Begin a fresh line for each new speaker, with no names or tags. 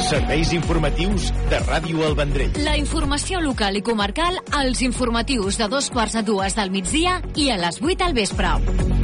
Serveis informatius de Ràdio El Vendrell.
La informació local i comarcal als informatius de 2:15 del migdia i a les 8 al vespre.